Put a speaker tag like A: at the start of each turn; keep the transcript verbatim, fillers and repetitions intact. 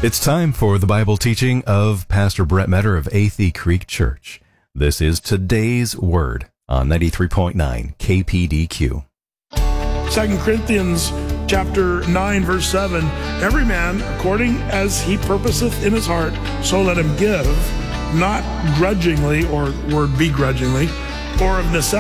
A: It's time for the Bible teaching of Pastor Brett Metter of Athey Creek Church. This is today's Word on ninety-three point nine K P D Q.
B: Second Corinthians chapter nine, verse seven, every man according as he purposeth in his heart, so let him give, not grudgingly, or word begrudgingly, or of necessity,